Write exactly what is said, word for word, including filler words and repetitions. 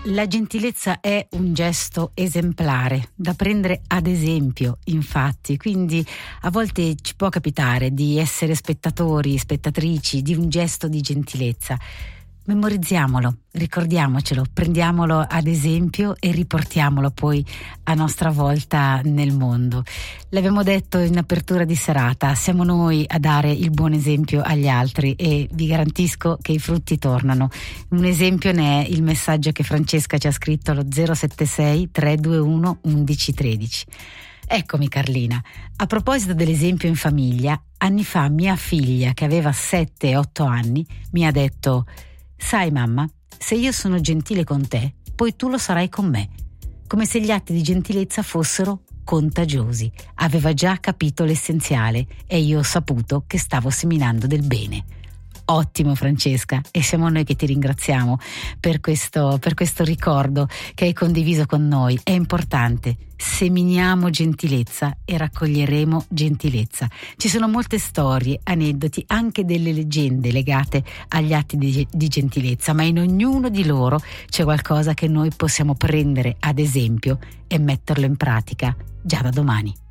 La gentilezza è un gesto esemplare, da prendere ad esempio, infatti, quindi a volte ci può capitare di essere spettatori, spettatrici di un gesto di gentilezza. Memorizziamolo, ricordiamocelo, prendiamolo ad esempio e riportiamolo poi a nostra volta nel mondo. L'abbiamo detto in apertura di serata, siamo noi a dare il buon esempio agli altri e vi garantisco che i frutti tornano. Un esempio ne è il messaggio che Francesca ci ha scritto allo zero sette sei tre due uno uno uno uno tre. Eccomi Carlina, a proposito dell'esempio in famiglia, anni fa mia figlia che aveva sette e otto anni mi ha detto: sai mamma, se io sono gentile con te, poi tu lo sarai con me. Come se gli atti di gentilezza fossero contagiosi. Aveva già capito l'essenziale e io ho saputo che stavo seminando del bene. Ottimo Francesca, e siamo noi che ti ringraziamo per questo, per questo ricordo che hai condiviso con noi. È importante, seminiamo gentilezza e raccoglieremo gentilezza. Ci sono molte storie, aneddoti, anche delle leggende legate agli atti di, di gentilezza, ma in ognuno di loro c'è qualcosa che noi possiamo prendere ad esempio e metterlo in pratica già da domani.